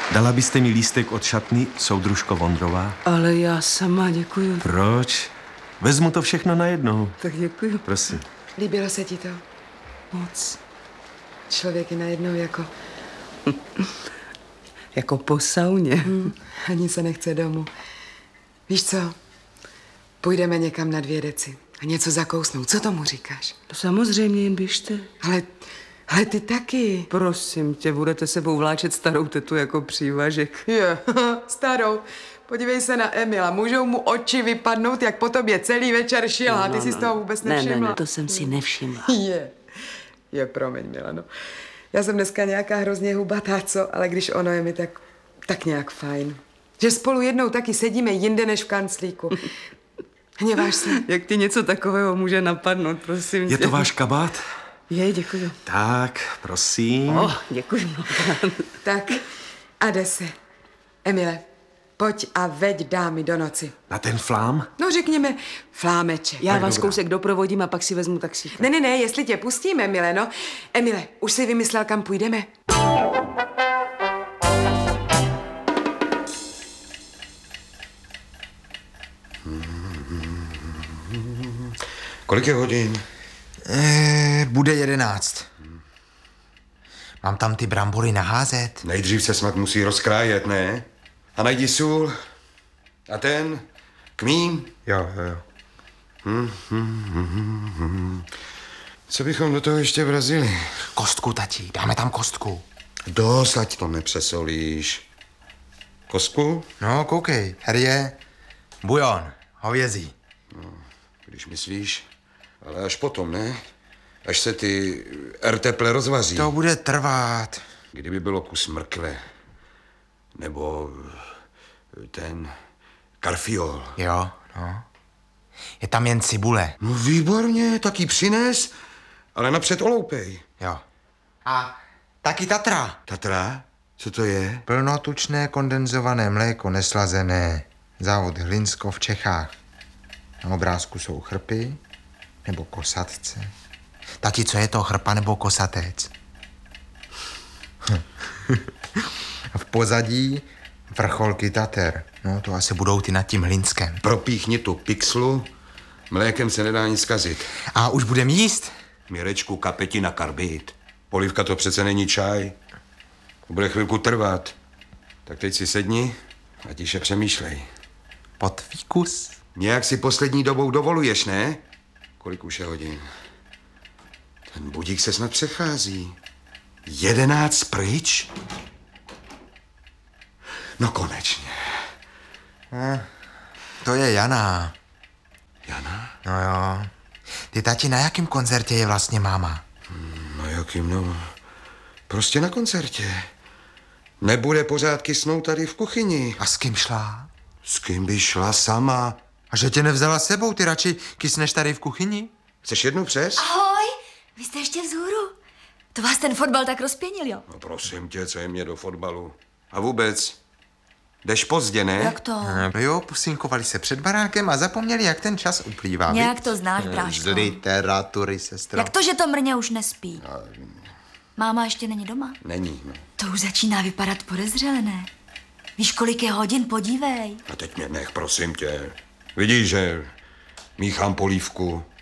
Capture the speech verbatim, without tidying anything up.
Dala byste mi lístek od šatny, soudružko Vondrová? Ale já sama, děkuju. Proč? Vezmu to všechno najednou. Tak děkuju. Prosím. Líbilo se ti to? Moc. Člověk je najednou jako... Jako po sauně. Hmm, ani se nechce domů. Víš co? Půjdeme někam na dvě deci a něco zakousnout. Co tomu říkáš? To samozřejmě, jen běžte. Ale, ale ty taky. Prosím tě, budete sebou vláčet starou tetu jako přívažek. Je, starou. Podívej se na Emila. Můžou mu oči vypadnout, jak po tobě celý večer šila. No, Ty jsi no. z toho vůbec ne, nevšimla. Ne, ne, to jsem si nevšimla. Je. Je, promiň, Milano. Já jsem dneska nějaká hrozně hubatá, co? Ale když ono je mi tak, tak nějak fajn. Že spolu jednou taky sedíme jinde než v kanclíku. Hněváš se? Jak ti něco takového může napadnout, prosím tě. Je to váš kabát? Je, děkuju. Tak, prosím. Oh, děkuju mnohokrát. Tak a jde se. Emile, pojď a veď dámy do noci. Na ten flám? No řekněme flámeček. Já Tak vás dobrá. kousek doprovodím a pak si vezmu taxíka. Ne, ne, ne, jestli tě pustíme, Emile, no. Emile, už jsi vymyslel, kam půjdeme? Kolik je hodin? E, bude jedenáct. Mám tam ty brambory naházet? Nejdřív se snad musí rozkrájet, ne? A najdi sůl. A ten? Kmín? Jo, jo, jo. Hmm, hmm, hmm, hmm. Co bychom do toho ještě vrazili? Kostku, tati, dáme tam kostku. Dost, ať to nepřesolíš. Kostku? No, koukej, tady je bujon, hovězí. No, když myslíš. Ale až potom, ne? Až se ty erteple rozvaří. To bude trvat. Kdyby bylo kus mrkve. Nebo ten karfiol. Jo, no. Je tam jen cibule. No výborně, tak ji přines, ale napřed oloupej. Jo. A taky Tatra. Tatra? Co to je? Plnotučné kondenzované mléko neslazené. Závod Hlinsko v Čechách. Na obrázku jsou chrpy nebo kosatce. Tati, co je to, chrpa nebo kosatec? A v pozadí vrcholky Tater. No, to asi budou ty nad tím Hlinskem. Propíchni tu pixlu, mlékem se nedá nic zkazit. A už budem jíst? Mirečku, kapetina, karbid. Polívka to přece není čaj. To bude chvilku trvat. Tak teď si sedni a tiše přemýšlej. Pod fíkus. Nějak si poslední dobou dovoluješ, ne? Kolik už je hodin? Ten budík se snad přechází. Jedenáct pryč? No konečně. Eh, to je Jana. Jana? No jo. Ty, tati, na jakém koncertě je vlastně máma? Hmm, no jakým, no... Prostě na koncertě. Nebude pořád kysnout tady v kuchyni. A s kým šla? S kým by šla sama? A že tě nevzala s sebou, ty radši kysneš tady v kuchyni? Chceš jednu přes? Ahoj, vy jste ještě vzhůru. To vás ten fotbal tak rozpěnil, jo? No prosím tě, co je mě do fotbalu. A vůbec, jdeš pozdě, ne? Jak to? No jo, pusínkovali se před barákem a zapomněli, jak ten čas uplývá. Nějak viď? to znáš, bráško. Z literatury, sestro. Jak to, že to mrně už nespí? Máma ještě není doma? Není, no. To už začíná vypadat podezřele, ne? Víš, kolik je hodin, podívej. A teď mě nech, prosím tě. Vidíš, že míchám polívku.